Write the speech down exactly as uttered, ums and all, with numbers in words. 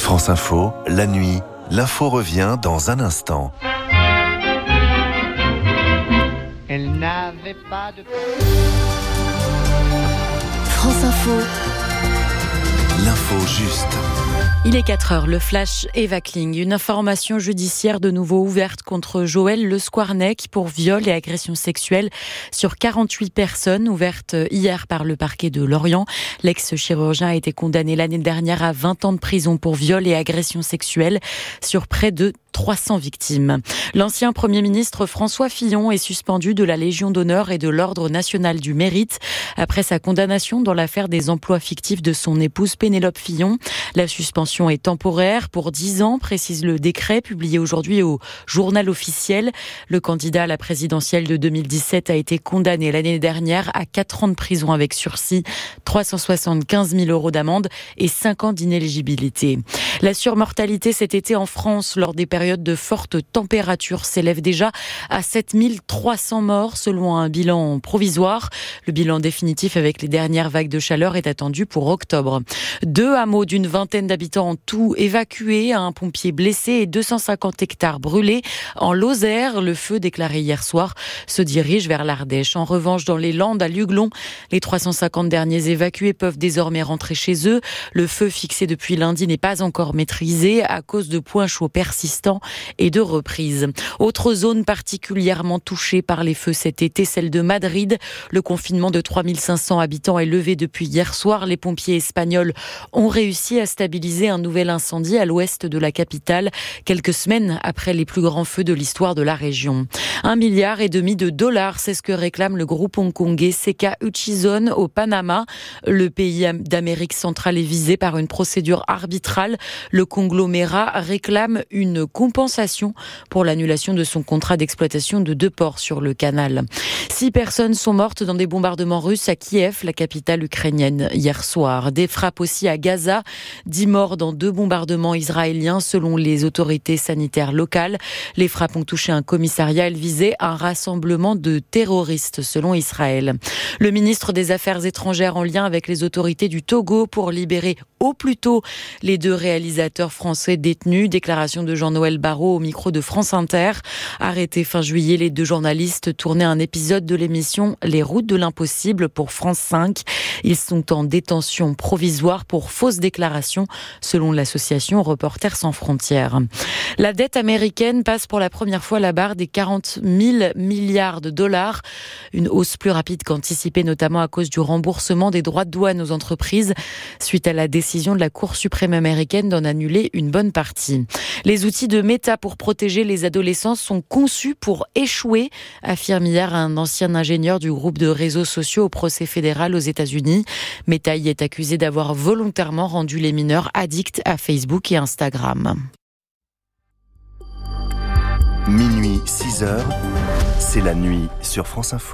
France Info, la nuit, l'info revient dans un instant. Elle n'avait pas de... France Info. L'info juste. Il est quatre heures, le flash Eva Kling. Une information judiciaire de nouveau ouverte contre Joël Le Squarnec pour viol et agression sexuelle sur quarante-huit personnes, ouverte hier par le parquet de Lorient. L'ex-chirurgien a été condamné l'année dernière à vingt ans de prison pour viol et agression sexuelle sur près de trois cents victimes. L'ancien Premier ministre François Fillon est suspendu de la Légion d'honneur et de l'Ordre national du mérite après sa condamnation dans l'affaire des emplois fictifs de son épouse Pénélope Fillon. La suspension est temporaire pour dix ans, précise le décret publié aujourd'hui au Journal officiel. Le candidat à la présidentielle de deux mille dix-sept a été condamné l'année dernière à quatre ans de prison avec sursis, trois cent soixante-quinze mille euros d'amende et cinq ans d'inéligibilité. La surmortalité cet été en France lors des périodes de fortes températures s'élève déjà à sept mille trois cents morts selon un bilan provisoire. Le bilan définitif avec les dernières vagues de chaleur est attendu pour octobre. Deux hameaux d'une vingtaine d'habitants en tout évacués, un pompier blessé et deux cent cinquante hectares brûlés. En Lozère, le feu déclaré hier soir se dirige vers l'Ardèche. En revanche, dans les Landes, à Luglon, les trois cent cinquante derniers évacués peuvent désormais rentrer chez eux. Le feu fixé depuis lundi n'est pas encore maîtrisé à cause de points chauds persistants et de reprises. Autre zone particulièrement touchée par les feux cet été, celle de Madrid. Le confinement de trois mille cinq cents habitants est levé depuis hier soir. Les pompiers espagnols ont réussi à stabiliser un nouvel incendie à l'ouest de la capitale, quelques semaines après les plus grands feux de l'histoire de la région. Un milliard et demi de dollars, c'est ce que réclame le groupe hongkongais Seka Uchizon au Panama. Le pays d'Amérique centrale est visé par une procédure arbitrale. Le conglomérat réclame une compensation pour l'annulation de son contrat d'exploitation de deux ports sur le canal. Six personnes sont mortes dans des bombardements russes à Kiev, la capitale ukrainienne, hier soir. Des frappes aussi à Gaza. Dix morts dans deux bombardements israéliens selon les autorités sanitaires locales. Les frappes ont touché un commissariat. Elles visaient un rassemblement de terroristes selon Israël. Le ministre des Affaires étrangères en lien avec les autorités du Togo pour libérer au plus tôt les deux réalisateurs français détenus. Déclaration de Jean-Noël Barrot au micro de France Inter. Arrêtés fin juillet, les deux journalistes tournaient un épisode de l'émission Les routes de l'impossible pour France cinq. Ils sont en détention provisoire pour fausses déclarations selon l'association Reporters sans frontières. La dette américaine passe pour la première fois la barre des quarante mille milliards de dollars. Une hausse plus rapide qu'anticipée, notamment à cause du remboursement des droits de douane aux entreprises suite à la décision de la Cour suprême américaine d'en annuler une bonne partie. Les outils de Meta pour protéger les adolescents sont conçus pour échouer, affirme hier un ancien ingénieur du groupe de réseaux sociaux au procès fédéral aux États-Unis. Meta y est accusé d'avoir volontairement rendu les mineurs addicts à Facebook et Instagram. Minuit, six heures, c'est la nuit sur France Info.